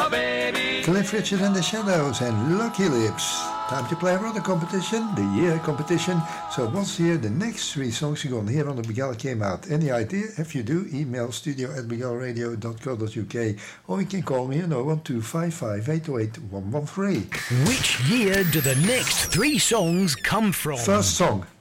oh baby. Cliff Richard and the Shadows and Lucky Lips. Time to play another competition, the year competition. So once here, the next three songs you're going to hear on the Miguel came out. Any idea? If you do, email studio@miguelradio.co.uk or you can call me on 01255 808 113. Which year do the next three songs come from? First song,